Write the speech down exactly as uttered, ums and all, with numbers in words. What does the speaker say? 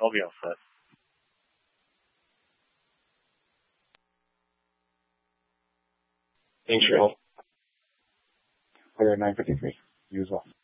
I'll be all set. Thanks for your help. Player nine fifty-three. You as well.